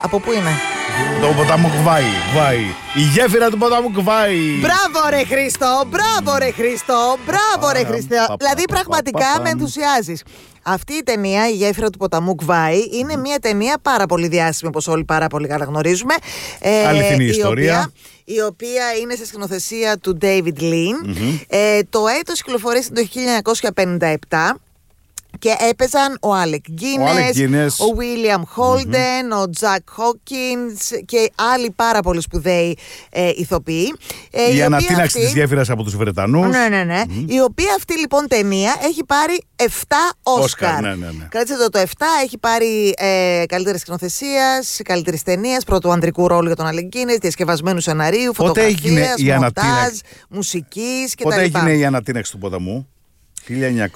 Από πού είναι? Το ποτάμο Κβάη. Η γέφυρα του ποτάμου Κβάη. Μπράβο ρε Χρήστο, μπράβο ρε Χρήστο, μπράβο ρε Χριστό. Δηλαδή πραγματικά με ενθουσιάζεις. Αυτή η ταινία, η γέφυρα του ποταμού Κβάη, είναι μια ταινία πάρα πολύ διάσημη, όπως όλοι πάρα πολύ καλά γνωρίζουμε. Αληθινή ιστορία. Η οποία είναι σε σκηνοθεσία του David Lean. Το έτος κυκλοφορήσε το 1957. Και έπαιζαν ο Άλεκ Γκίνες, ο Βίλιαμ Χόλντεν, ο Τζακ Χόκκινς και άλλοι πάρα πολύ σπουδαίοι ηθοποιοί. Η ανατείναξη της γέφυρας από τους Βρετανούς. Ναι. Η οποία αυτή λοιπόν ταινία έχει πάρει 7 Όσκαρ. Κράτησε το 7, έχει πάρει καλύτερη σκηνοθεσία, καλύτερη ταινία, πρώτου ανδρικού ρόλου για τον Άλεκ Γκίνες, διασκευασμένου σεναρίου, φωτογραφίας, μοντάζ, μουσικής κτλ. Πότε έγινε η ανατείναξη του ποταμού? 1942-43.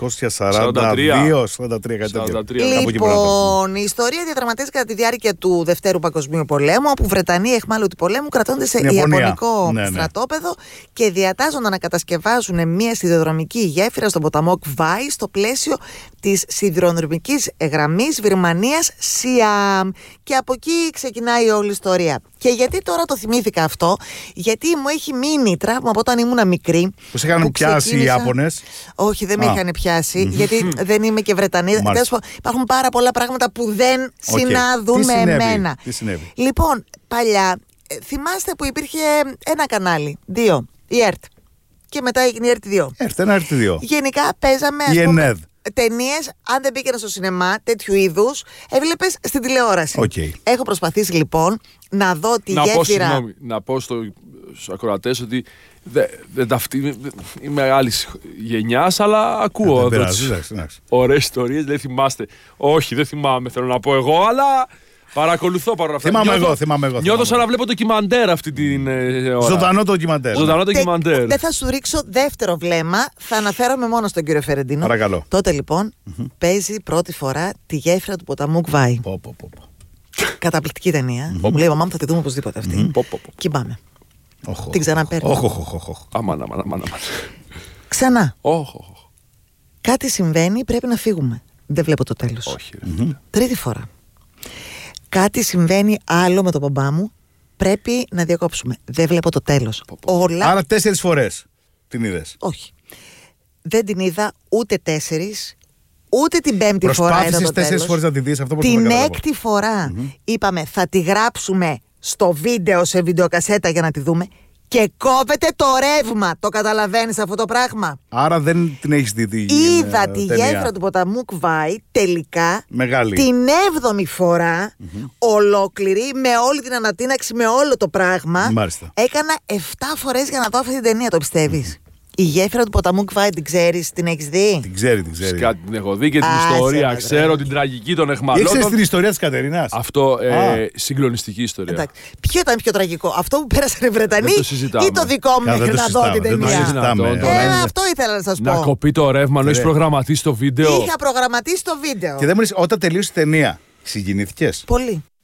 Λοιπόν, η ιστορία διαδραματίζεται κατά τη διάρκεια του Δευτέρου Παγκοσμίου Πολέμου, όπου Βρετανοί εχμάλωτοι πολέμου κρατώνται σε ιαπωνικό στρατόπεδο και διατάσσονταν να κατασκευάσουν μια σιδηροδρομική γέφυρα στον ποταμό Κβάη στο πλαίσιο της σιδηροδρομικής γραμμής Βυρμανίας-Σιάμ. Και από εκεί ξεκινάει όλη η ιστορία. Και γιατί τώρα το θυμήθηκα αυτό? Γιατί μου έχει μείνει τραύμα από όταν ήμουν μικρή. Τους είχαν πιάσει οι Ιάπωνες? Όχι, δεν με είχαν πιάσει, γιατί δεν είμαι και Βρετανή. Υπάρχουν πάρα πολλά πράγματα που δεν συνάδουν με εμένα. Τι συνέβη? Λοιπόν, παλιά, θυμάστε που υπήρχε ένα κανάλι, 2, η ΕΡΤ. Και μετά έγινε η ΕΡΤ 2. ΕΡΤ 1, Γενικά παίζαμε, ας πούμε, ταινίες, αν δεν πήγαινε στο σινεμά, τέτοιου είδους, έβλεπες στην τηλεόραση. Έχω προσπαθήσει λοιπόν να δω τη γέφυρα. Να πω στους ακροατές ότι είμαι άλλης γενιάς, αλλά ακούω ωραίες ιστορίες. Δεν θυμάστε? Όχι, δεν θυμάμαι, θέλω να πω εγώ, αλλά παρακολουθώ παρόλα αυτά. Θυμάμαι εγώ. Νιώθω σαν να βλέπω ντοκιμαντέρ αυτή την ώρα. Ζωντανό ντοκιμαντέρ. Δεν θα σου ρίξω δεύτερο βλέμμα, θα αναφέρομαι μόνο στον κύριο Φερεντίνο. Παρακαλώ. Τότε λοιπόν παίζει πρώτη φορά τη γέφυρα του ποταμού Κβάη. Καταπληκτική ταινία. Μου λέει, μαμά, θα τη δούμε οπωσδήποτε αυτή. Κοιμάμαι. Την ξαναπαίρνω. Αμάν. Ξανά. Κάτι συμβαίνει, πρέπει να φύγουμε. Δεν βλέπω το τέλος. Τρίτη φορά. Κάτι συμβαίνει άλλο με τον μπαμπά μου. Πρέπει να διακόψουμε. Δεν βλέπω το τέλος. Άρα 4 φορές την είδες? Όχι. Δεν την είδα ούτε 4, ούτε την 5η φορά. Προσπάθησες 4 φορές να τη δεις? Αυτό την 6η φορά είπαμε θα τη γράψουμε στο βίντεο, σε βιντεοκασέτα για να τη δούμε. Και κόβεται το ρεύμα. Το καταλαβαίνεις αυτό το πράγμα? Άρα δεν την έχεις δει? Είδα τη γέφυρα του ποταμού Κβάη τελικά μεγάλη. Την 7η φορά ολόκληρη, με όλη την ανατείναξη, με όλο το πράγμα. Μάλιστα. Έκανα 7 φορές για να δω αυτή την ταινία, το πιστεύεις? Η γέφυρα του ποταμού Κβάη την ξέρεις, την έχεις δει? Την ξέρει. Κάτι την έχω δει και την ιστορία. Ξέρω την τραγική των εχμαλώτων. Ήξερες την ιστορία της Κατερίνας? Αυτό, συγκλονιστική ιστορία. Εντάξει. Ποιο ήταν πιο τραγικό, αυτό που πέρασαν οι Βρετανοί ή το δικό μου μέχρι να δω την ταινία? Αυτό ήθελα να σας πω. Να κοπεί το ρεύμα, ενώ έχεις προγραμματίσει το βίντεο. Είχα προγραμματίσει το βίντεο. Και δεν μου λες, όταν τελείωσε η ταινία, συγκινήθηκες? Πολύ.